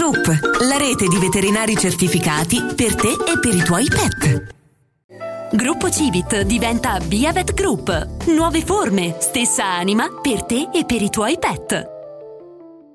Group, la rete di veterinari certificati per te e per i tuoi pet. Gruppo Civit diventa Via Vet Group. Nuove forme, stessa anima per te e per i tuoi pet.